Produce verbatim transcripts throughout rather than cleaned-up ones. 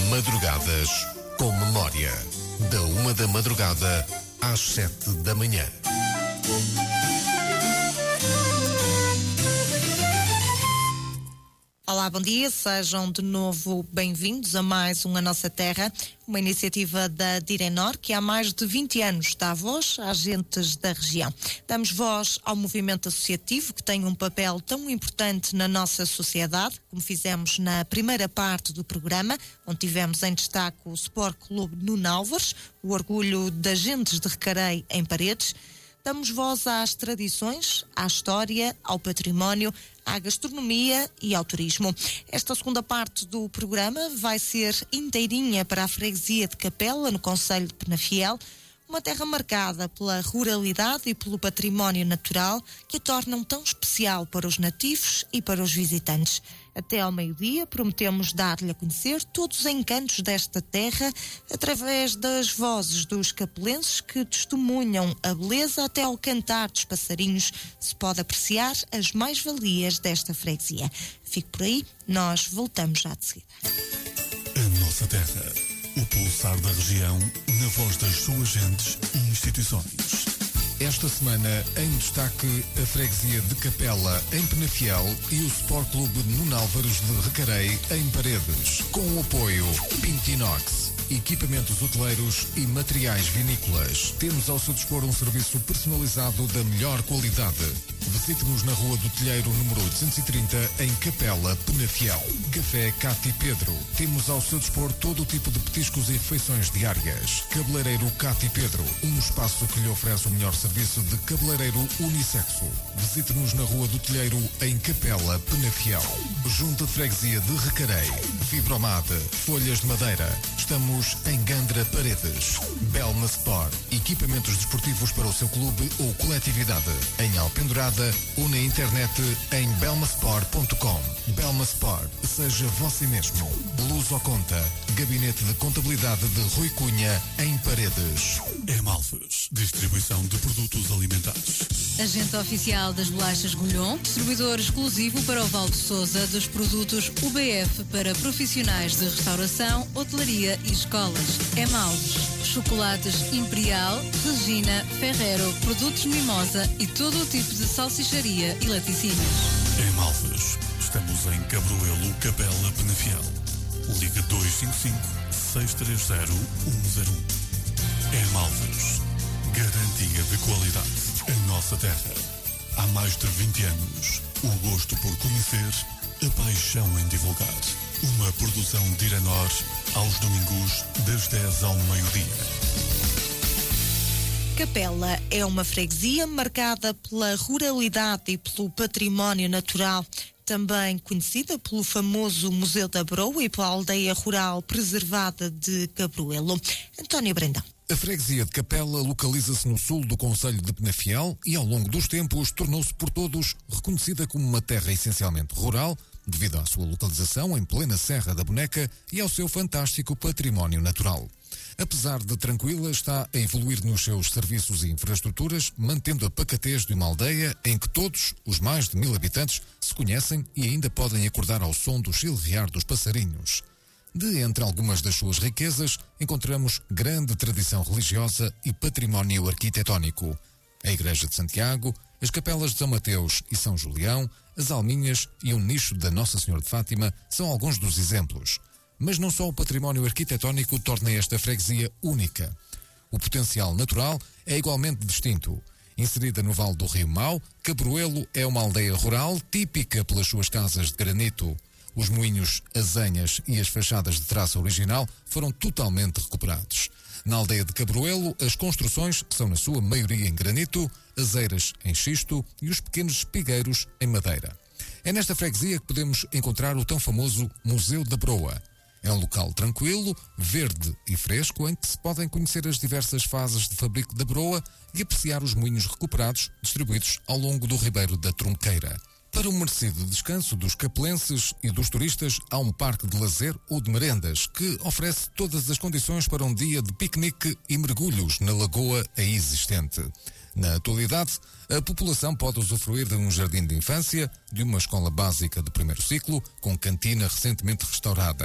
Madrugadas com Memória. Da uma da madrugada às sete da manhã. Olá, bom dia, sejam de novo bem-vindos a mais um A Nossa Terra, uma iniciativa da Direnor que há mais de vinte anos dá voz a agentes da região. Damos voz ao movimento associativo que tem um papel tão importante na nossa sociedade, como fizemos na primeira parte do programa, onde tivemos em destaque o Sport Clube Nuno Álvares, o orgulho de agentes de Recarei em Paredes. Damos voz às tradições, à história, ao património, à gastronomia e ao turismo. Esta segunda parte do programa vai ser inteirinha para a freguesia de Capela, no concelho de Penafiel, uma terra marcada pela ruralidade e pelo património natural que a tornam tão especial para os nativos e para os visitantes. Até ao meio-dia prometemos dar-lhe a conhecer todos os encantos desta terra através das vozes dos capelenses que testemunham a beleza. Até ao cantar dos passarinhos se pode apreciar as mais-valias desta freguesia. Fique por aí, nós voltamos já de seguida. A Nossa Terra, o pulsar da região na voz das suas gentes e instituições. Esta semana, em destaque, a freguesia de Capela, em Penafiel, e o Sport Clube Nuno Álvares de Recarei, em Paredes, com o apoio Pintinox, equipamentos hoteleiros e materiais vinícolas. Temos ao seu dispor um serviço personalizado da melhor qualidade. Visite-nos na Rua do Telheiro, número oitocentos e trinta, em Capela, Penafiel. Café Cati Pedro. Temos ao seu dispor todo o tipo de petiscos e refeições diárias. Cabeleireiro Cati Pedro, um espaço que lhe oferece o melhor serviço de cabeleireiro unissexo. Visite-nos na Rua do Telheiro, em Capela, Penafiel. Junta de Freguesia de Recarei. Fibromate, folhas de madeira. Estamos em Gandra, Paredes. Belma Sport, equipamentos desportivos para o seu clube ou coletividade. Em Alpendurada ou na internet em belmasport ponto com. Belma Sport, seja você mesmo. Luz ao Conta, gabinete de contabilidade de Rui Cunha, em Paredes. Emalves, distribuição de produtos alimentares. Agente oficial das bolachas Golhon, distribuidor exclusivo para o Val de Sousa dos produtos U B F para profissionais de restauração, hotelaria e escolas. Emalves, chocolates Imperial, Regina, Ferrero, produtos Mimosa e todo o tipo de salsicharia e laticínios. Emalves, estamos em Cabroelo, Capela, Penafiel. Liga dois cinco cinco, seis três zero, um zero um. Emalves, garantia de qualidade. A Nossa Terra. Há mais de vinte anos, o gosto por conhecer, a paixão em divulgar. Uma produção de Direnor, aos domingos, das dez ao meio-dia. Capela é uma freguesia marcada pela ruralidade e pelo património natural, também conhecida pelo famoso Museu da Broa e pela aldeia rural preservada de Cabroelo. António Brandão. A freguesia de Capela localiza-se no sul do concelho de Penafiel e, ao longo dos tempos, tornou-se por todos reconhecida como uma terra essencialmente rural, devido à sua localização em plena Serra da Boneca e ao seu fantástico património natural. Apesar de tranquila, está a evoluir nos seus serviços e infraestruturas, mantendo a pacatez de uma aldeia em que todos, os mais de mil habitantes, se conhecem e ainda podem acordar ao som do chilrear dos passarinhos. De entre algumas das suas riquezas, encontramos grande tradição religiosa e património arquitetónico. A Igreja de Santiago, as capelas de São Mateus e São Julião, as Alminhas e um nicho da Nossa Senhora de Fátima são alguns dos exemplos. Mas não só o património arquitetónico torna esta freguesia única. O potencial natural é igualmente distinto. Inserida no Vale do Rio Mau, Cabroelo é uma aldeia rural típica pelas suas casas de granito. Os moinhos, azenhas e as fachadas de traça original foram totalmente recuperados. Na aldeia de Cabroelo, as construções são na sua maioria em granito, azeiras em xisto e os pequenos espigueiros em madeira. É nesta freguesia que podemos encontrar o tão famoso Museu da Broa. É um local tranquilo, verde e fresco, em que se podem conhecer as diversas fases de fabrico da broa e apreciar os moinhos recuperados distribuídos ao longo do Ribeiro da Trunqueira. Para o merecido descanso dos capelenses e dos turistas, há um parque de lazer ou de merendas que oferece todas as condições para um dia de piquenique e mergulhos na lagoa aí existente. Na atualidade, a população pode usufruir de um jardim de infância, de uma escola básica de primeiro ciclo, com cantina recentemente restaurada.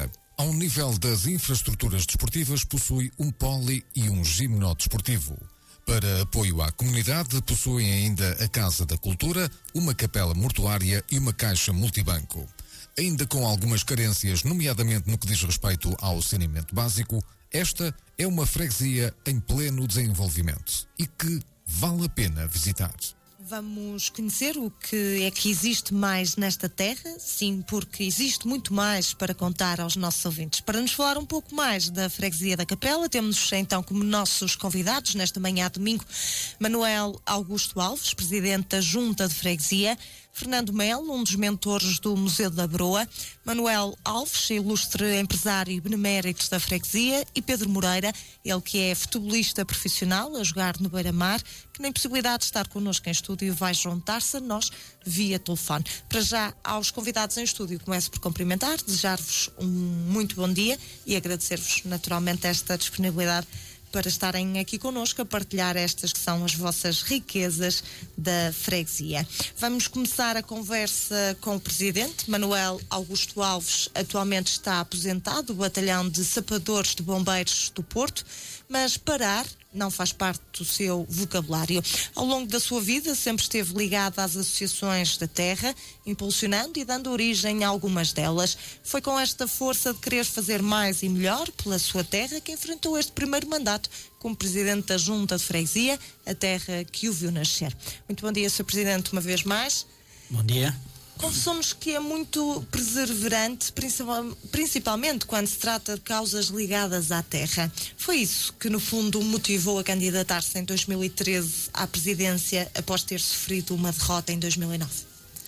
ao nível das infraestruturas desportivas, possui um poli e um gimnodesportivo. Para apoio à comunidade, possuem ainda a Casa da Cultura, uma capela mortuária e uma caixa multibanco. Ainda com algumas carências, nomeadamente no que diz respeito ao saneamento básico, esta é uma freguesia em pleno desenvolvimento e que vale a pena visitar. Vamos conhecer o que é que existe mais nesta terra, sim, porque existe muito mais para contar aos nossos ouvintes. Para nos falar um pouco mais da freguesia da Capela, temos então como nossos convidados, nesta manhã de domingo, Manuel Augusto Alves, presidente da Junta de Freguesia, Fernando Melo, um dos mentores do Museu da Broa, Manuel Alves, ilustre empresário e benemérito da freguesia, e Pedro Moreira, ele que é futebolista profissional a jogar no Beira-Mar, que nem possibilidade de estar connosco em estúdio vai juntar-se a nós via telefone. Para já, aos convidados em estúdio, começo por cumprimentar, desejar-vos um muito bom dia e agradecer-vos naturalmente esta disponibilidade para estarem aqui connosco a partilhar estas que são as vossas riquezas da freguesia. Vamos começar a conversa com o Presidente. Manuel Augusto Alves atualmente está aposentado do Batalhão de Sapadores de Bombeiros do Porto, mas parar não faz parte do seu vocabulário. Ao longo da sua vida sempre esteve ligado às associações da terra, impulsionando e dando origem a algumas delas. Foi com esta força de querer fazer mais e melhor pela sua terra que enfrentou este primeiro mandato como Presidente da Junta de Freguesia, a terra que o viu nascer. Muito bom dia, senhor Presidente, uma vez mais. Bom dia. Confessamos que é muito perseverante, principalmente quando se trata de causas ligadas à terra. Foi isso que, no fundo, o motivou a candidatar-se em dois mil e treze à presidência após ter sofrido uma derrota em dois mil e nove?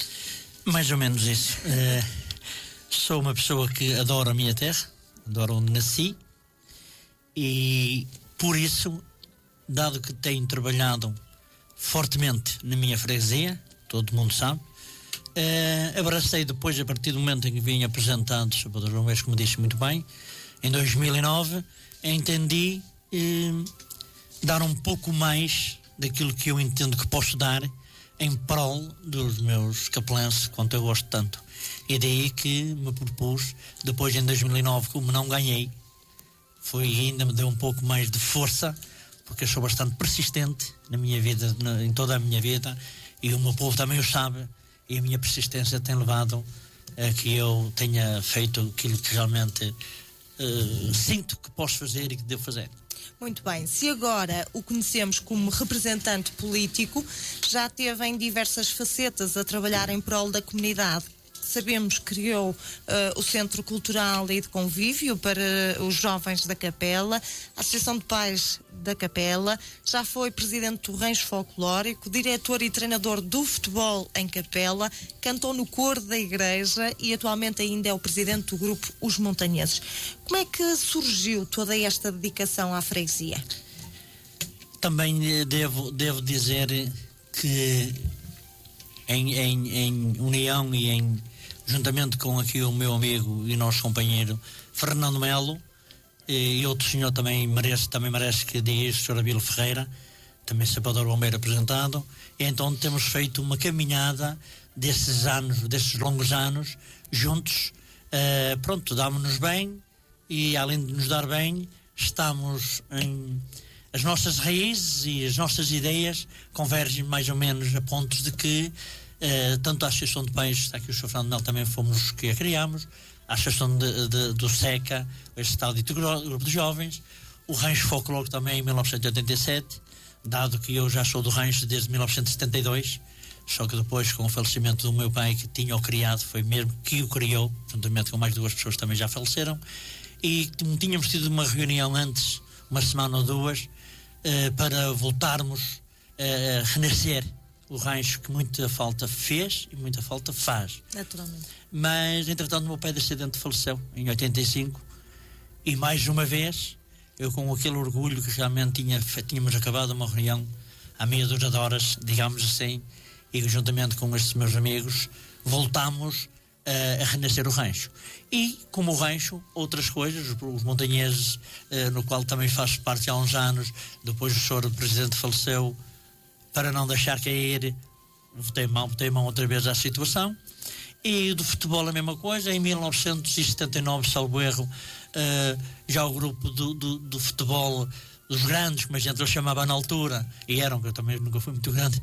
Mais ou menos isso. Uh, sou uma pessoa que adora a minha terra, adoro onde nasci, e por isso, dado que tenho trabalhado fortemente na minha freguesia, todo mundo sabe, Uh, abracei depois, a partir do momento em que vim apresentado, Sapadores de Bombeiros, como disse muito bem, em dois mil e nove, entendi uh, dar um pouco mais daquilo que eu entendo que posso dar em prol dos meus capelenses, quanto eu gosto tanto. E daí que me propus, depois em dois mil e nove, como não ganhei, foi ainda me deu um pouco mais de força, porque eu sou bastante persistente na minha vida, na, em toda a minha vida, e o meu povo também o sabe. E a minha persistência tem levado a que eu tenha feito aquilo que realmente uh, sinto que posso fazer e que devo fazer. Muito bem. Se agora o conhecemos como representante político, já teve em diversas facetas a trabalhar em prol da comunidade. Sabemos que criou uh, o Centro Cultural e de Convívio para os jovens da Capela, a Associação de Pais da Capela, já foi presidente do Rancho Folclórico, diretor e treinador do futebol em Capela, cantou no coro da igreja e atualmente ainda é o presidente do grupo Os Montanheses. Como é que surgiu toda esta dedicação à freguesia? Também devo, devo dizer que em, em, em união e em juntamente com aqui o meu amigo e nosso companheiro Fernando Melo, e outro senhor também merece, também merece que diga isso, o senhor Abílio Ferreira, também Sapador Bombeiro apresentado, e então temos feito uma caminhada desses anos, desses longos anos, juntos, uh, pronto, damos-nos bem, e além de nos dar bem, estamos em... As nossas raízes e as nossas ideias convergem mais ou menos a pontos de que Uh, tanto a Associação de Pais, está aqui o senhor Fernando Melo, também fomos que a criámos, a Associação de, de, do SECA, este tal dito grupo de jovens, o Rancho Folclórico também em mil novecentos e oitenta e sete, dado que eu já sou do rancho desde mil novecentos e setenta e dois, só que depois, com o falecimento do meu pai, que tinha o criado, foi mesmo que o criou, juntamente com mais duas pessoas que também já faleceram, e tínhamos tido uma reunião antes, uma semana ou duas, uh, para voltarmos uh, a renascer o rancho, que muita falta fez e muita falta faz. Naturalmente. Mas, entretanto, o meu pai de acidente faleceu em oitenta e cinco, e mais uma vez, eu com aquele orgulho que realmente tinha, tínhamos acabado uma reunião há meia dúzia de horas, digamos assim, e juntamente com estes meus amigos, voltámos uh, a renascer o rancho. E, como o rancho, outras coisas, os montanheses, uh, no qual também faço parte há uns anos, depois o senhor Presidente faleceu, para não deixar cair, botei mão, botei mão outra vez à situação, E do futebol a mesma coisa. Em mil novecentos e setenta e nove, salvo erro, uh, já o grupo do, do, do futebol, os grandes, como a gente os chamava na altura, e eram, que eu também nunca fui muito grande,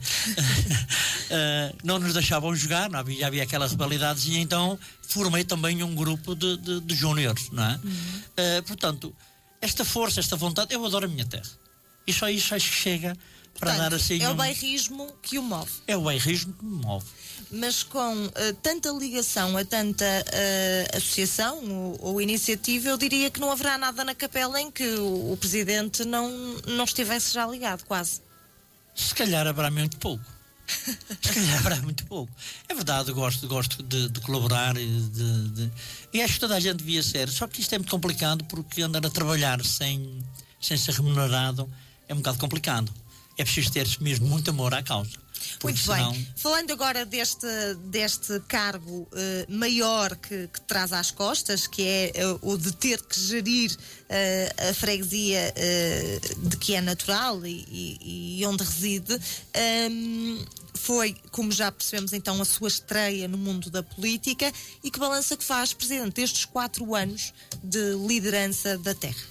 uh, não nos deixavam jogar, não havia, já havia aquela rivalidade, e então formei também um grupo de, de, de júniores, não é? Uhum. Uh, portanto, esta força, esta vontade, eu adoro a minha terra. E só isso acho que chega para Portanto, dar assim. É um... o bairrismo que o move. É o bairrismo que me move. Mas com uh, tanta ligação a tanta uh, associação ou, ou iniciativa, eu diria que não haverá nada na Capela em que o, o presidente não, não estivesse já ligado, quase. Se calhar haverá muito pouco. Se calhar haverá muito pouco. É verdade, gosto, gosto de, de colaborar e, de, de... e acho que toda a gente devia ser. Só que isto é muito complicado, porque andar a trabalhar sem, sem ser remunerado é um bocado complicado. É preciso ter mesmo muito amor à causa. Muito senão... bem. Falando agora deste, deste cargo uh, maior que, que traz às costas, que é uh, o de ter que gerir uh, a freguesia uh, de que é natural e, e, e onde reside, um, foi, como já percebemos então, a sua estreia no mundo da política. E que balança que faz, Presidente, destes quatro anos de liderança da terra?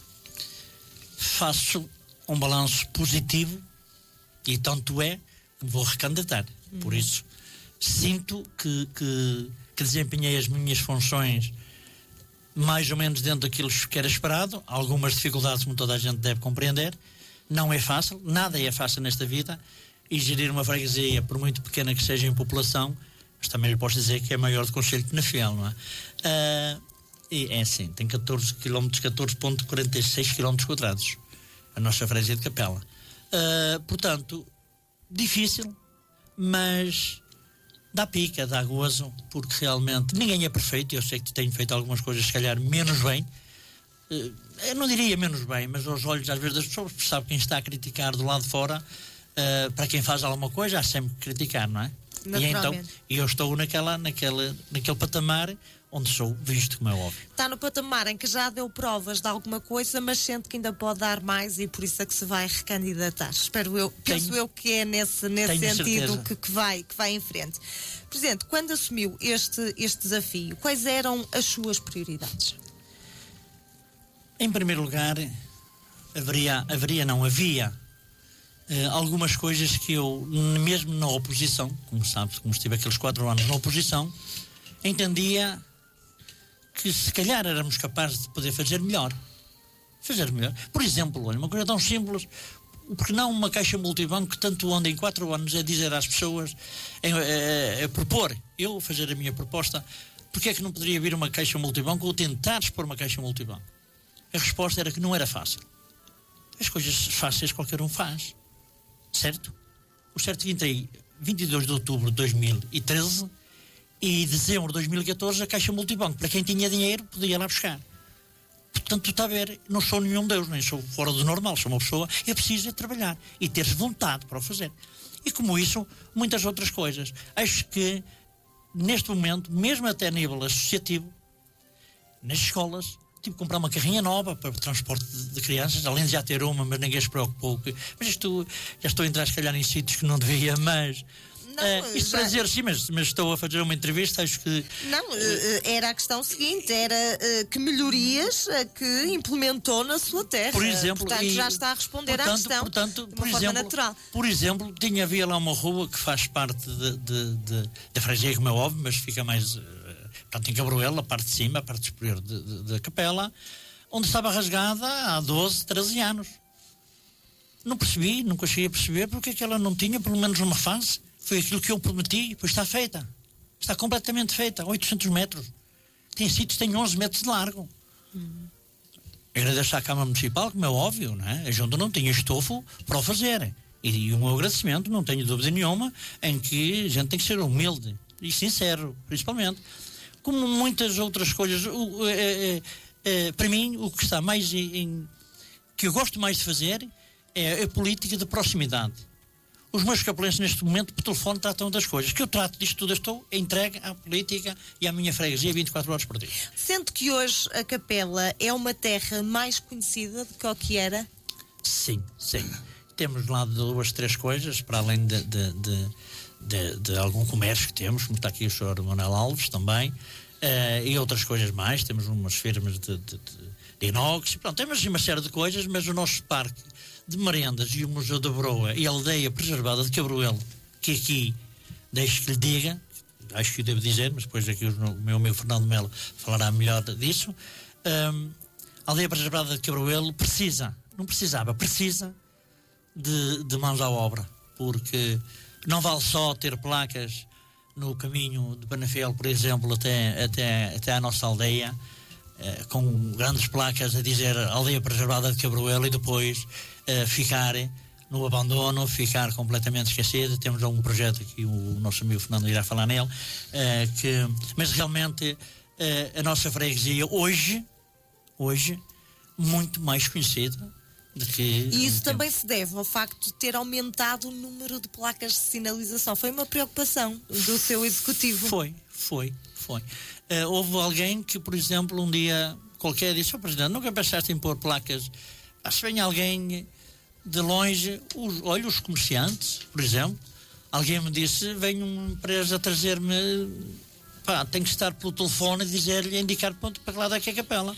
Faço um balanço positivo, e tanto é que vou recandidatar. Hum. Por isso, sinto que, que, que desempenhei as minhas funções mais ou menos dentro daquilo que era esperado. Algumas dificuldades, como toda a gente deve compreender. Não é fácil, nada é fácil nesta vida, e gerir uma freguesia, por muito pequena que seja em população, mas também lhe posso dizer que é maior do que o Concelho de Penafiel, não é? Uh, e é assim, tem catorze quilómetros, catorze vírgula quarenta e seis quilómetros quadrados, a nossa freguesia de Capela. Uh, portanto, difícil, mas dá pica, dá gozo, porque realmente ninguém é perfeito. Eu sei que tenho feito algumas coisas, se calhar, menos bem. Uh, eu não diria menos bem, mas aos olhos, às vezes, das pessoas, sabe quem está a criticar do lado de fora, uh, para quem faz alguma coisa, há sempre que criticar, não é? E então, eu estou naquela, naquela, naquele patamar onde sou visto, como é óbvio. Está no patamar em que já deu provas de alguma coisa, mas sente que ainda pode dar mais, e por isso é que se vai recandidatar. Espero eu, tenho, penso eu que é nesse, nesse sentido que, que, vai, que vai em frente. Presidente, quando assumiu este, este desafio, quais eram as suas prioridades? Em primeiro lugar, haveria, haveria não havia, Uh, algumas coisas que eu, mesmo na oposição, como sabe, como estive aqueles quatro anos na oposição, entendia que se calhar éramos capazes de poder fazer melhor. Fazer melhor. Por exemplo, olha, uma coisa tão simples, porque não uma caixa multibanco que tanto anda em quatro anos é dizer às pessoas, é, é, é propor, eu fazer a minha proposta, porque é que não poderia vir uma caixa multibanco ou tentar expor uma caixa multibanco? A resposta era que não era fácil. As coisas fáceis qualquer um faz. Certo? O certo é que vinte e dois de outubro de dois mil e treze e dezembro de dois mil e catorze a Caixa Multibanco, para quem tinha dinheiro, podia ir lá buscar. Portanto, está a ver, não sou nenhum Deus, nem sou fora do normal, sou uma pessoa, é preciso é trabalhar e ter vontade para o fazer. E como isso, muitas outras coisas. Acho que, neste momento, mesmo até a nível associativo, nas escolas, tive que comprar uma carrinha nova para o transporte de, de crianças, além de já ter uma, mas ninguém se preocupou. Que, mas isto, já estou a entrar, se calhar, em sítios que não devia, mas... Não, uh, isto já... para dizer, sim, mas, mas estou a fazer uma entrevista, acho que... Não, uh, era a questão seguinte, era uh, que melhorias uh, que implementou na sua terra. Por exemplo... Portanto, e, já está a responder portanto, à questão portanto, de uma por forma exemplo, natural. Por exemplo, tinha, havia lá uma rua que faz parte de, de, de, da freguesia, como é óbvio, mas fica mais... Uh, portanto, em Cabroela, a parte de cima, a parte superior da Capela, onde estava rasgada há doze, treze anos. Não percebi, nunca cheguei a perceber porque é que ela não tinha pelo menos uma fase. Foi aquilo que eu prometi, pois está feita. Está completamente feita, oitocentos metros. Tem sítios que têm onze metros de largo. Hum. Agradeço à Câmara Municipal, como é óbvio, não é? A Junta não tinha estofo para o fazer. E, e um agradecimento, não tenho dúvida nenhuma, em que a gente tem que ser humilde e sincero, principalmente. Como muitas outras coisas... O, é, é, Uh, para mim, o que está mais em, em que eu gosto mais de fazer é a política de proximidade. Os meus capelenses neste momento por telefone tratam das coisas, que eu trato disto tudo, eu estou entregue à política e à minha freguesia vinte e quatro horas por dia. Sente que hoje a Capela é uma terra mais conhecida do que o que era? Sim, sim. Temos lá duas, três coisas, para além de, de, de, de, de algum comércio que temos, como está aqui o senhor Manuel Alves também, uh, e outras coisas mais. Temos umas firmas de, de, de inox, pronto, temos uma série de coisas, mas o nosso parque de merendas e o Museu da Broa e a aldeia preservada de Cabroelo, que aqui, deixe que lhe diga, acho que eu devo dizer, mas depois aqui o meu amigo Fernando Melo falará melhor disso, um, a aldeia preservada de Cabroelo precisa, não precisava, precisa de, de mãos à obra, porque não vale só ter placas no caminho de Penafiel, por exemplo, até, até, até à nossa aldeia, eh, com grandes placas a dizer aldeia preservada de Cabroelo, e depois eh, ficar no abandono, ficar completamente esquecido. Temos um projeto aqui, o nosso amigo Fernando irá falar nele, eh, que, mas realmente eh, a nossa freguesia hoje, hoje, muito mais conhecida do que... E isso também se deve ao facto de ter aumentado o número de placas de sinalização. Foi uma preocupação do seu executivo? Foi, foi, foi. Uh, houve alguém que, por exemplo, um dia qualquer disse: "Ó Presidente, nunca pensaste em pôr placas?" Ah, se vem alguém de longe, os, olha, os comerciantes, por exemplo, alguém me disse: "Vem uma empresa a trazer-me, pá, tenho que estar pelo telefone e dizer-lhe, indicar ponto para que lado é que é a capela."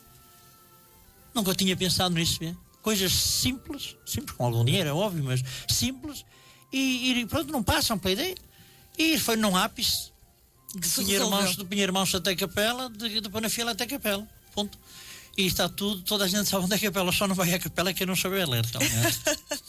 Nunca tinha pensado nisso, é? Coisas simples, simples com algum dinheiro, é óbvio, mas simples, e, e pronto, não passam pela ideia. E foi num ápice de Pinheiro Manso, do Pinheiro Manso até Capela, de, de Penafiel até Capela, ponto. E está tudo, toda a gente sabe onde é Capela, só não vai à Capela quem não sabe ler, realmente.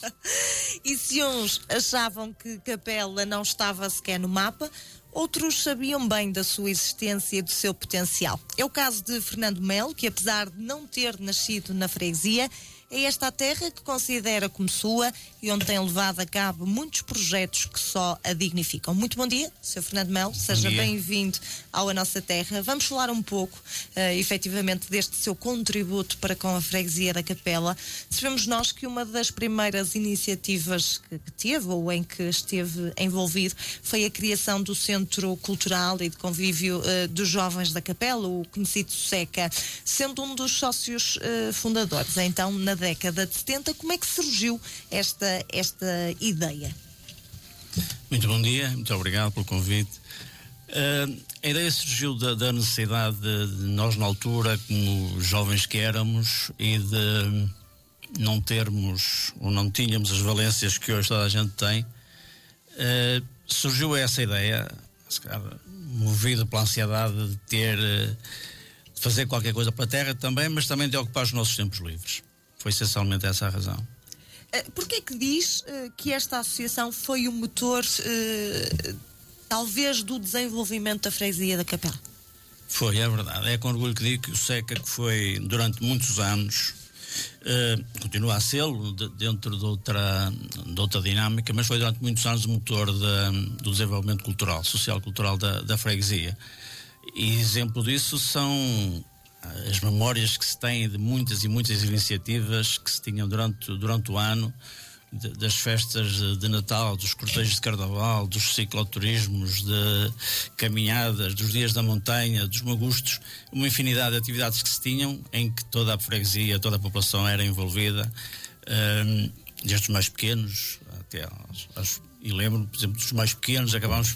E se uns achavam que Capela não estava sequer no mapa, outros sabiam bem da sua existência e do seu potencial. É o caso de Fernando Melo, que apesar de não ter nascido na freguesia, é esta a terra que considera como sua e onde tem levado a cabo muitos projetos que só a dignificam. Muito bom dia, senhor Fernando Melo, seja bem-vindo ao A Nossa Terra. Vamos falar um pouco, uh, efetivamente, deste seu contributo para com a freguesia da Capela. Sabemos nós que uma das primeiras iniciativas que, que teve, ou em que esteve envolvido, foi a criação do Centro Cultural e de Convívio uh, dos Jovens da Capela, o conhecido SECA, sendo um dos sócios uh, fundadores. Então, na década de setenta, como é que surgiu esta, esta ideia? Muito bom dia, muito obrigado pelo convite. Uh, a ideia surgiu da, da necessidade de, de nós, na altura, como jovens que éramos, e de não termos, ou não tínhamos as valências que hoje toda a gente tem. Uh, surgiu essa ideia, se calhar, movida pela ansiedade de ter, de fazer qualquer coisa para a terra também, mas também de ocupar os nossos tempos livres. Foi essencialmente essa a razão. Uh, Porquê que diz uh, que esta associação foi o motor, uh, talvez, do desenvolvimento da freguesia da Capela? Foi, é verdade. É com orgulho que digo que o SECA, que foi durante muitos anos, uh, continua a ser-lo de, dentro de outra, de outra dinâmica, mas foi durante muitos anos o motor de, do desenvolvimento cultural, social-cultural da, da freguesia. E exemplo disso são as memórias que se têm de muitas e muitas iniciativas que se tinham durante, durante o ano, de, das festas de, de Natal, dos cortejos de Carnaval, dos cicloturismos, de caminhadas, dos dias da montanha, dos magustos, uma infinidade de atividades que se tinham, em que toda a freguesia, toda a população era envolvida, um, desde os mais pequenos até aos, aos, e lembro, por exemplo, dos mais pequenos, acabámos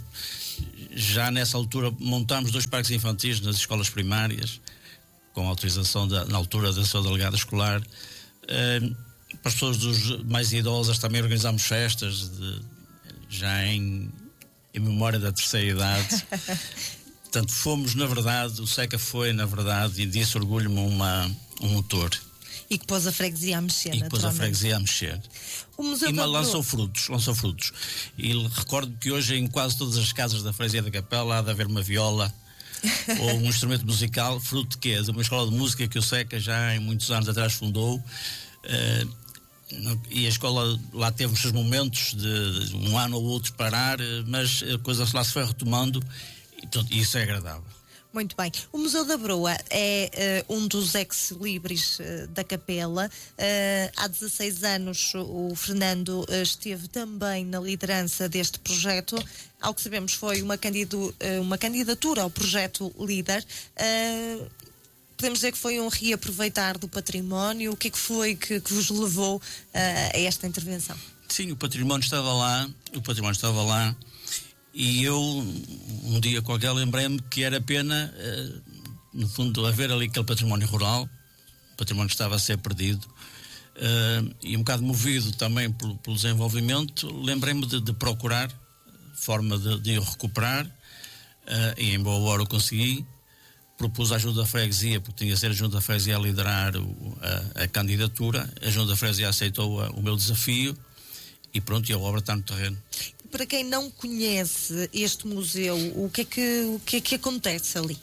já nessa altura, montámos dois parques infantis nas escolas primárias, com autorização da, na altura da sua delegada escolar. Uh, para as pessoas dos mais idosas também organizámos festas, de, já em, em memória da terceira idade. Portanto, fomos, na verdade, o SECA foi, na verdade, e disso orgulho-me, uma, um motor. E que pôs a freguesia a mexer, E que pôs a freguesia a mexer. O Museu e da lançou frutos, lançou frutos. E recordo que hoje, em quase todas as casas da freguesia da Capela, há de haver uma viola ou um instrumento musical, fruto de quê? De uma escola de música que o SECA já em muitos anos atrás fundou, uh, e a escola lá teve os seus momentos de, de um ano ou outro parar, mas a coisa lá se foi retomando, e tudo, isso é agradável. Muito bem. O Museu da Broa é uh, um dos ex-libris uh, da Capela. Uh, há dezasseis anos o Fernando uh, esteve também na liderança deste projeto. Ao que sabemos, foi uma, candido, uh, uma candidatura ao projeto líder. Uh, podemos dizer que foi um reaproveitar do património. O que é que foi que, que vos levou uh, a esta intervenção? Sim, o património estava lá, o património estava lá. E eu, um dia qualquer, lembrei-me que era pena, uh, no fundo, haver ali aquele património rural, património que estava a ser perdido, uh, e um bocado movido também pelo, pelo desenvolvimento, lembrei-me de, de procurar forma de, de o recuperar, uh, e em boa hora o consegui. Propus à Junta da Freguesia, porque tinha que ser a Junta da Freguesia a liderar o, a, a candidatura. A Junta da Freguesia aceitou a, o meu desafio e pronto, e a obra está no terreno. Para quem não conhece este museu, o que é que, o que, é que acontece ali?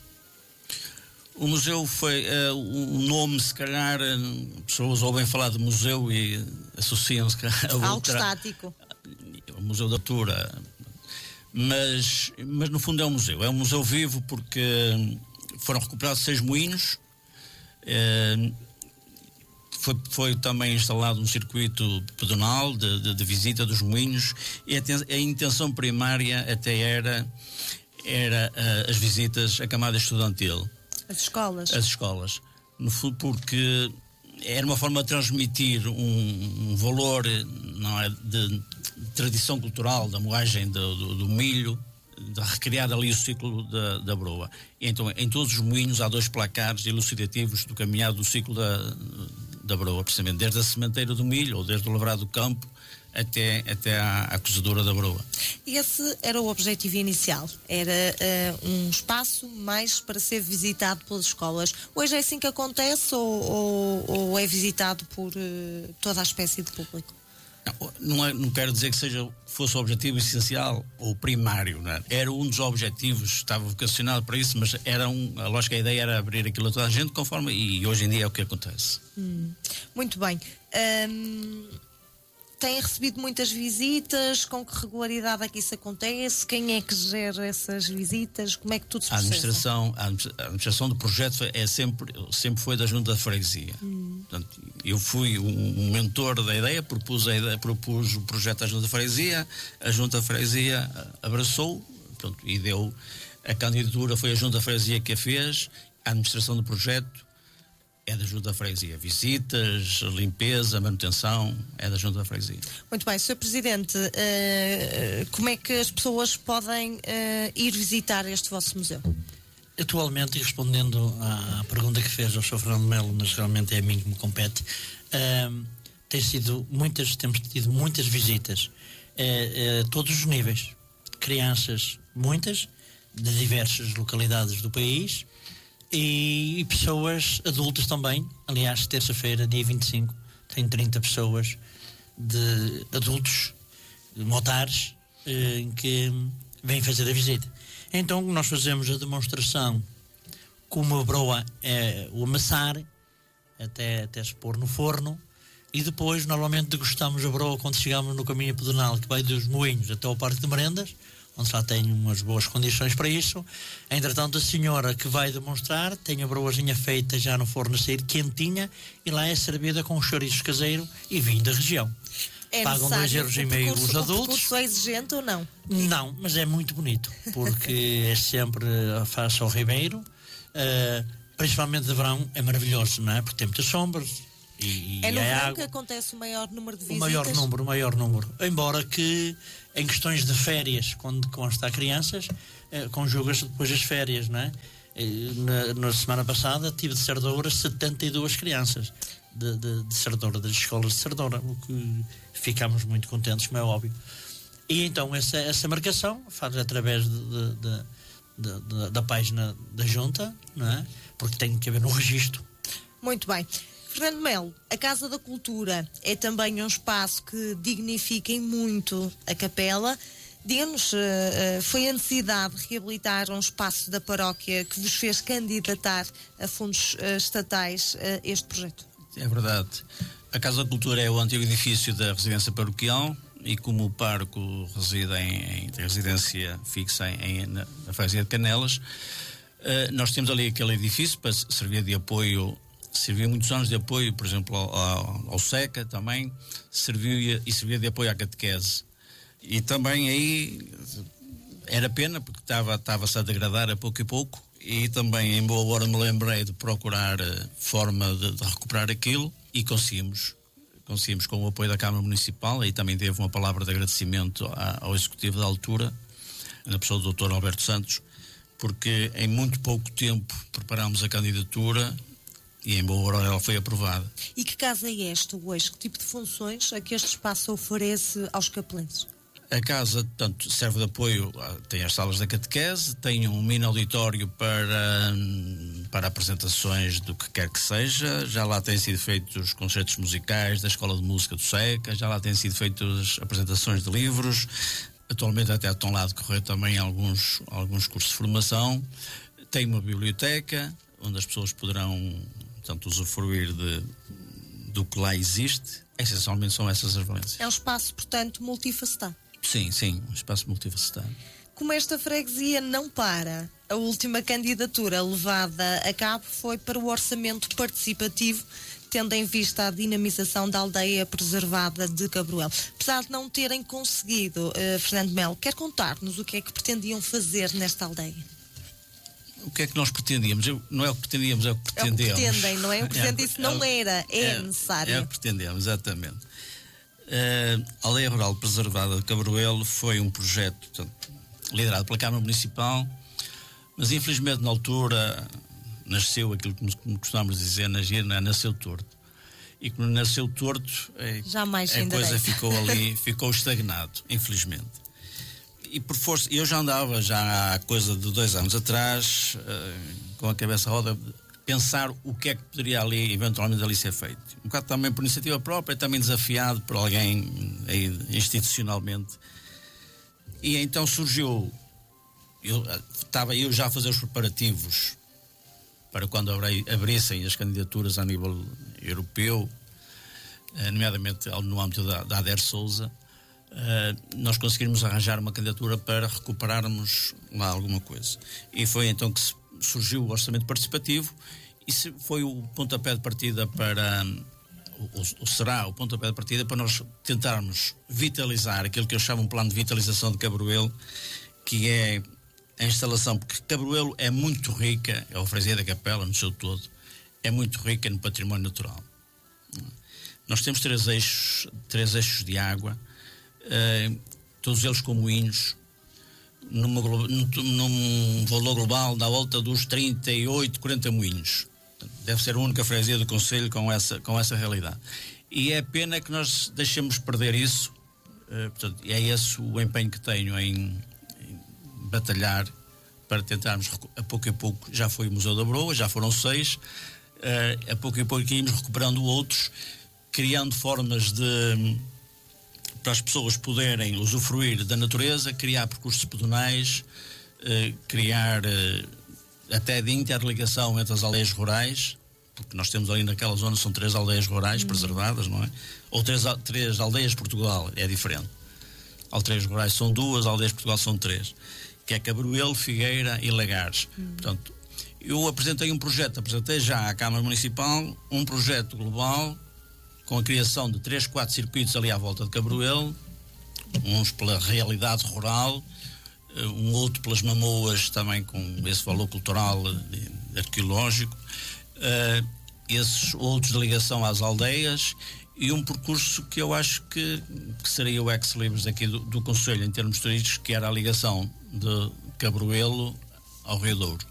O museu foi, uh, o nome, se calhar, uh, pessoas ouvem falar de museu e associam-se a outra, algo estático. O Museu da Altura. Mas, mas no fundo é um museu. É um museu vivo porque foram recuperados seis moinhos. Uh, Foi, foi também instalado um circuito pedonal de, de, de visita dos moinhos, e a, a intenção primária até era, era uh, as visitas à camada estudantil. As escolas. As escolas. No fundo, porque era uma forma de transmitir um, um valor, não é, de, de tradição cultural, da moagem do, do, do milho, de recriar ali o ciclo da, da broa. E então, em todos os moinhos há dois placares elucidativos do caminhado do ciclo da, da broa, precisamente desde a sementeira do milho, ou desde o lavrado do campo, até, até à, à cozedura da broa. Esse era o objetivo inicial, era uh, um espaço mais para ser visitado pelas escolas. Hoje é assim que acontece, ou, ou, ou é visitado por uh, toda a espécie de público? Não, não, é, não quero dizer que seja, fosse o objetivo essencial ou primário, não é? Era um dos objetivos, estava vocacionado para isso, mas era um, a lógica, a ideia era abrir aquilo a toda a gente, conforme, e hoje em dia é o que acontece. Hum, muito bem. Um, tem recebido muitas visitas? Com que regularidade é que isso acontece? Quem é que gera essas visitas? Como é que tudo se processa? A administração, a administração do projeto é sempre, sempre foi da Junta da Freguesia. Hum. Portanto, eu fui um, um mentor da ideia, propus, a ideia, propus o projeto à Junta da Freguesia, a Junta da Freguesia abraçou, pronto, e deu a candidatura, foi a Junta da Freguesia que a fez, a administração do projeto é da Junta da Freguesia. Visitas, limpeza, manutenção, é da Junta da Freguesia. Muito bem, senhor Presidente, uh, como é que as pessoas podem uh, ir visitar este vosso museu? Atualmente, e respondendo à pergunta que fez ao senhor Fernando Melo, mas realmente é a mim que me compete, uh, tem sido muitas, temos tido muitas visitas, uh, uh, todos os níveis, crianças, muitas, de diversas localidades do país, e, e pessoas adultas também. Aliás, terça-feira, dia vinte e cinco, tem trinta pessoas de adultos, de motares, uh, que vêm fazer a visita. Então nós fazemos a demonstração como a broa é o amassar, até, até se pôr no forno, e depois normalmente degustamos a broa quando chegamos no caminho pedonal que vai dos moinhos até ao Parque de Merendas, onde já tem umas boas condições para isso. Entretanto, a senhora que vai demonstrar tem a broazinha feita já no forno a sair quentinha, e lá é servida com chouriço caseiro e vinho da região. É pagam dois euros e meio os adultos. O percurso é exigente ou não? Não, mas é muito bonito, porque é sempre a face ao Ribeiro, uh, principalmente de verão é maravilhoso, não é? Porque tem muitas sombras e, é e no é verão água. Que acontece o maior número de visitas? O maior número, o maior número. Embora que em questões de férias, quando consta a crianças, uh, conjuga-se depois as férias, não é? Na, na semana passada tive de Cerdoura setenta e duas crianças de, de, de Cerdoura, das escolas de Cerdoura, o que ficámos muito contentes, como é óbvio. E então essa, essa marcação faz através de, de, de, de, da página da Junta, não é? Porque tem que haver um registro. Muito bem. Fernando Melo, a Casa da Cultura é também um espaço que dignifica muito a capela. Diga-nos, uh, uh, foi a necessidade de reabilitar um espaço da paróquia que vos fez candidatar a fundos uh, estatais uh, este projeto? É verdade. A Casa da Cultura é o antigo edifício da residência paroquial, e como o parco reside em, em residência fixa em, em, na, na freguesia de Canelas, uh, nós temos ali aquele edifício para servir de apoio, serviu muitos anos de apoio, por exemplo, ao, ao, ao SECA também, serviu e servia de apoio à catequese. E também aí era pena, porque estava, estava-se a degradar a pouco e pouco, e também em boa hora me lembrei de procurar uh, forma de, de recuperar aquilo, e conseguimos, conseguimos com o apoio da Câmara Municipal, e também teve uma palavra de agradecimento a, ao Executivo da altura, na pessoa do doutor Alberto Santos, porque em muito pouco tempo preparámos a candidatura e em boa hora ela foi aprovada. E que casa é esta hoje? Que tipo de funções é que este espaço oferece aos capelenses? A casa, portanto, serve de apoio, tem as salas da catequese, tem um mini auditório para, para apresentações do que quer que seja, já lá têm sido feitos concertos musicais da Escola de Música do SECA, já lá têm sido feitas apresentações de livros, atualmente até estão lá a decorrer também alguns, alguns cursos de formação, tem uma biblioteca, onde as pessoas poderão, portanto, usufruir de, do que lá existe, essencialmente são essas as valências. É um espaço, portanto, multifacetado. Sim, sim, um espaço multifacetado. Como esta freguesia não para, a última candidatura levada a cabo foi para o orçamento participativo, tendo em vista a dinamização da aldeia preservada de Cabroel. Apesar de não terem conseguido, uh, Fernando Melo, quer contar-nos o que é que pretendiam fazer nesta aldeia? O que é que nós pretendíamos? Eu, não é o que pretendíamos, é o que pretendemos. É o que pretendem, não é? O Presidente disse não era, é, é necessário. É o que pretendemos, exatamente. Uh, a Aldeia Rural Preservada de Cabroel foi um projeto, portanto, liderado pela Câmara Municipal, mas infelizmente na altura nasceu aquilo que costumamos dizer na gíria, nasceu torto. E quando nasceu torto, é, a coisa ficou ali, ficou estagnado, infelizmente. E por força, eu já andava já há coisa de dois anos atrás, uh, com a cabeça roda, pensar o que é que poderia ali, eventualmente, ali ser feito. Um bocado também por iniciativa própria, também desafiado por alguém aí, institucionalmente. E então surgiu, eu, estava eu já a fazer os preparativos para quando abri, abrissem as candidaturas a nível europeu, nomeadamente no âmbito da, da Adair Souza, uh, nós conseguimos arranjar uma candidatura para recuperarmos lá alguma coisa. E foi então que se surgiu o orçamento participativo e foi o pontapé de partida para, ou, ou será o pontapé de partida para nós tentarmos vitalizar aquilo que eu chamo um plano de vitalização de Cabroel, que é a instalação, porque Cabroel é muito rica, é a freguesia da Capela no seu todo, é muito rica no património natural. Nós temos três eixos, três eixos de água, eh, todos eles com moinhos, Numa, num, num valor global da volta dos trinta e oito, quarenta moinhos. Deve ser a única freguesia do Conselho com essa, com essa realidade. E é pena que nós deixemos perder isso, uh, portanto, é esse o empenho que tenho em, em batalhar para tentarmos, a pouco a pouco, já foi o Museu da Broa, já foram seis, uh, a pouco a pouco irmos recuperando outros, criando formas de... para as pessoas poderem usufruir da natureza, criar percursos pedonais, eh, criar eh, até de interligação entre as aldeias rurais, porque nós temos ali naquela zona, são três aldeias rurais hum. preservadas, não é? Ou três, três aldeias de Portugal, é diferente. Aldeias rurais são duas, aldeias de Portugal são três, que é Cabroel, Figueira e Lagares. Hum. Portanto, eu apresentei um projeto, apresentei já à Câmara Municipal, um projeto global, com a criação de três, quatro circuitos ali à volta de Cabroel, uns pela realidade rural, um outro pelas mamoas também com esse valor cultural e arqueológico, uh, esses outros de ligação às aldeias e um percurso que eu acho que, que seria o ex-libris aqui do, do Conselho em termos turísticos, que era a ligação de Cabroelo ao Rio Douro,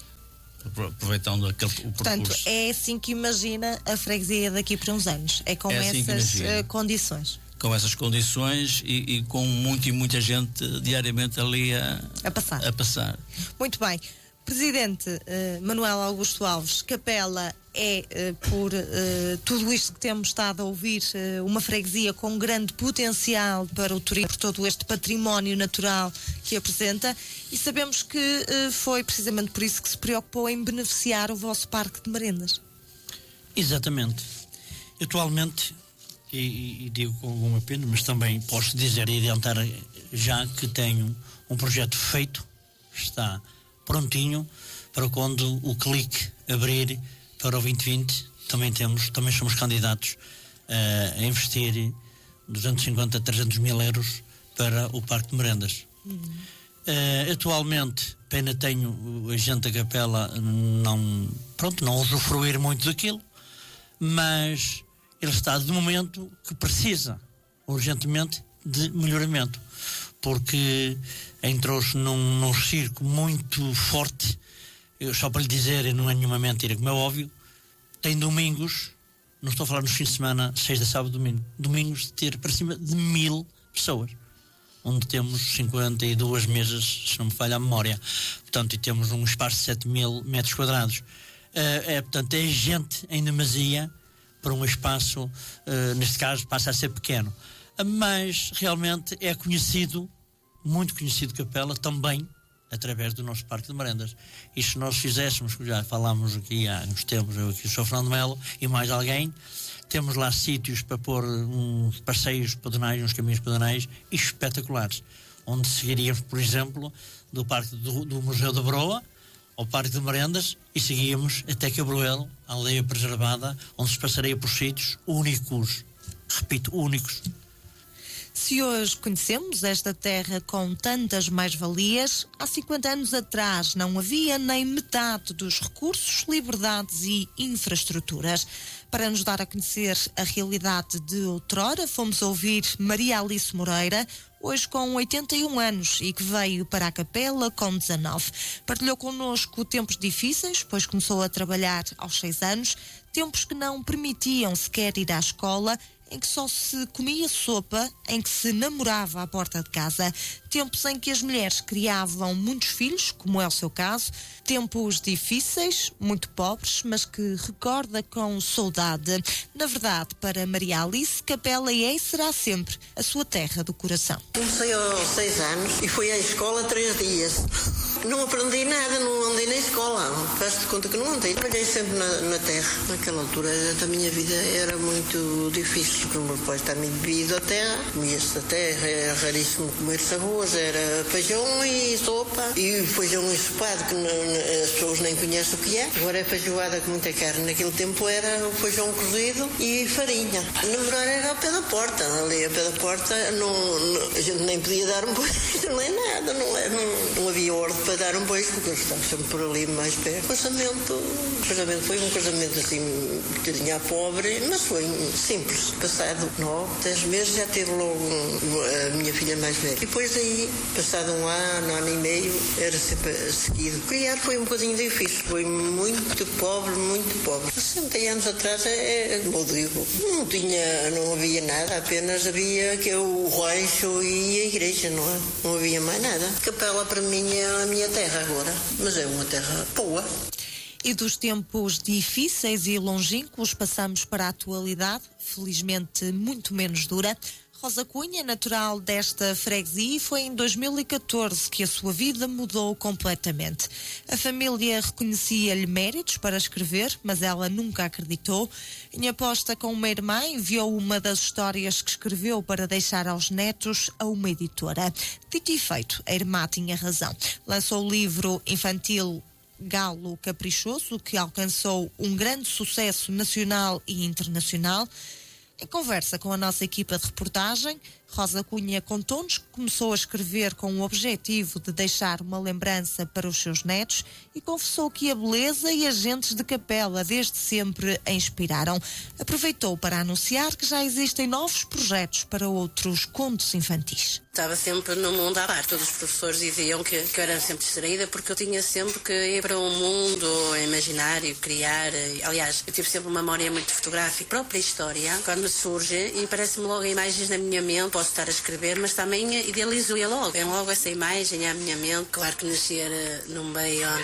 aproveitando aquele, o Portanto, percurso. é assim que imagina a freguesia daqui por uns anos, é com é assim essas uh, condições. Com essas condições e, e com muito e muita gente diariamente ali a, a, passar. a passar. Muito bem. Presidente uh, Manuel Augusto Alves, Capela é, uh, por uh, tudo isto que temos estado a ouvir, uh, uma freguesia com grande potencial para o turismo, por todo este património natural que apresenta, e sabemos que uh, foi precisamente por isso que se preocupou em beneficiar o vosso parque de merendas. Exatamente. Atualmente, e, e digo com alguma pena, mas também posso dizer e adiantar já que tenho um projeto feito, está prontinho, para quando o clique abrir para o vinte vinte, também temos, também somos candidatos uh, a investir duzentos e cinquenta a trezentos mil euros para o Parque de Merendas. Uhum. Uh, atualmente, pena tenho a gente da Capela não, pronto, não usufruir muito daquilo, mas ele está de momento que precisa urgentemente de melhoramento, porque entrou-se num, num circo muito forte. Eu, só para lhe dizer, não é nenhuma mentira, como é óbvio, tem domingos, não estou a falar nos fins de semana, sexta, sábado, domingo, domingos de ter para cima de mil pessoas, onde temos cinquenta e duas mesas, se não me falha a memória, portanto, e temos um espaço de sete mil metros quadrados. Uh, é, portanto, é gente em demasia para um espaço, uh, neste caso, passa a ser pequeno. Uh, mas, realmente, é conhecido, muito conhecido Capela, também através do nosso Parque de Merendas. E se nós fizéssemos, já falámos aqui há uns tempos, eu aqui, o senhor Fernando Melo e mais alguém, temos lá sítios para pôr uns passeios pedonais, uns caminhos pedonais espetaculares, onde seguiríamos, por exemplo, do Parque do, do Museu da Broa ao Parque de Merendas e seguíamos até Cabroelo, a aldeia preservada, onde se passaria por sítios únicos, repito, únicos. Se hoje conhecemos esta terra com tantas mais-valias, há cinquenta anos atrás não havia nem metade dos recursos, liberdades e infraestruturas. Para nos dar a conhecer a realidade de outrora, fomos ouvir Maria Alice Moreira, hoje com oitenta e um anos e que veio para a Capela com dezanove. Partilhou connosco tempos difíceis, pois começou a trabalhar aos seis anos, tempos que não permitiam sequer ir à escola, em que só se comia sopa, em que se namorava à porta de casa, tempos em que as mulheres criavam muitos filhos, como é o seu caso, tempos difíceis, muito pobres, mas que recorda com saudade. Na verdade, para Maria Alice, Capela é e será sempre a sua terra do coração. Comecei aos seis anos e fui à escola três dias. Não aprendi nada, não andei na escola. Faço-te conta que não andei. Trabalhei sempre na, na terra. Naquela altura da minha vida era muito difícil, porque o meu pai está muito bebido à terra. Comia-se a terra, era raríssimo comer-se arroz, era feijão e sopa. E feijão ensopado, que não, as pessoas nem conhecem o que é. Agora é feijoada com muita carne. Naquele tempo era o feijão cozido e farinha. Namorar era ao pé da porta. Ali ao pé da porta não, não, a gente nem podia dar um beijo, nem nada. Não, é, não, não havia ordem para dar um beijo, porque eu estava sempre por ali mais perto. O casamento, o casamento foi um casamento assim, um bocadinho à pobre, mas foi simples. Passado nove, dez meses já teve logo um, a minha filha mais velha. E depois aí, passado um ano, ano e meio, era sempre seguido. Criar foi um bocadinho difícil, foi muito pobre, muito pobre. sessenta anos atrás, é, como eu digo, não tinha, não havia nada, apenas havia que o rancho e a igreja, não é? Não havia mais nada. Capela para mim é a minha terra agora, mas é uma terra boa. E dos tempos difíceis e longínquos passamos para a atualidade, felizmente muito menos dura. Rosa Cunha, natural desta freguesia, foi em dois mil e catorze que a sua vida mudou completamente. A família reconhecia-lhe méritos para escrever, mas ela nunca acreditou. Em aposta com uma irmã, enviou uma das histórias que escreveu para deixar aos netos a uma editora. Dito e feito, a irmã tinha razão. Lançou o livro infantil Galo Caprichoso, que alcançou um grande sucesso nacional e internacional. Em conversa com a nossa equipa de reportagem, Rosa Cunha contou-nos que começou a escrever com o objetivo de deixar uma lembrança para os seus netos e confessou que a beleza e as gentes de Capela desde sempre a inspiraram. Aproveitou para anunciar que já existem novos projetos para outros contos infantis. Estava sempre no mundo à parte. Todos os professores diziam que, que eu era sempre distraída porque eu tinha sempre que ir para um mundo imaginário, criar. Aliás, eu tive sempre uma memória muito fotográfica. A própria história, quando surge, e parece-me logo imagens na minha mente, posso estar a escrever, mas também idealizo-a logo. Vem logo essa imagem à minha mente. Claro que nascer num meio onde